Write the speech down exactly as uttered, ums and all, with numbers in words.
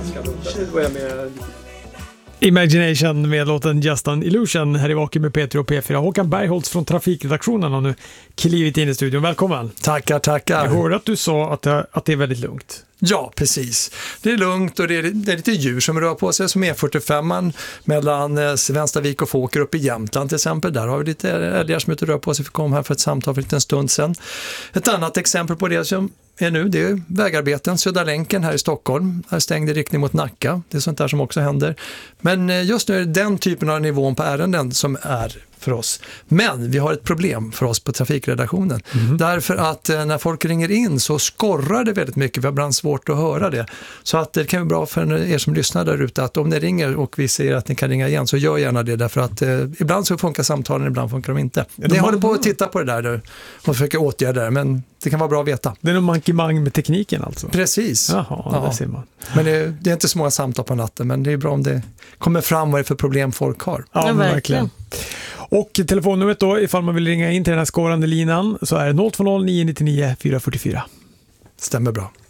ganska lugnt. Nu börjar med Imagination med låten Just an Illusion här i Vakuum med Peter och P fyra. Håkan Bergholtz från trafikredaktionen har nu klivit in i studion. Välkommen. Tackar, tackar. Jag hörde att du sa att det, att det är väldigt lugnt. Ja, precis. Det är lugnt och det är, det är lite djur som rör på sig, som E fyrtiofem mellan eh, Svenstavik och Fåker upp i Jämtland till exempel. Där har vi lite älgar som ute rör på sig. Vi kom här för ett samtal för en liten stund sedan. Ett annat exempel på det som är nu, det är vägarbeten. Södra länken här i Stockholm är stängd i riktning mot Nacka. Det är sånt där som också händer. Men eh, just nu är det den typen av nivån på ärenden som är för oss. Men vi har ett problem för oss på trafikredaktionen. Mm. Därför att eh, när folk ringer in så skorrar det väldigt mycket. Vi har ibland svårt att höra det. Så att det kan vara bra för er som lyssnar där ute att om ni ringer och vi ser att ni kan ringa igen så gör gärna det. Därför att eh, ibland så funkar samtalen, ibland funkar de inte. Ni de håller på att titta på det där nu och försöker åtgärda det, men det kan vara bra att veta. Det är någon mankemang med tekniken alltså? Precis. Jaha, ja. Det ser man. Men det, det är inte så många samtal på natten, men det är bra om det kommer fram vad det är för problem folk har. Ja, ja verkligen. Och telefonnumret då, ifall man vill ringa in till den här skårande linan så är det noll två noll nio nio nio fyra fyra fyra. Stämmer bra.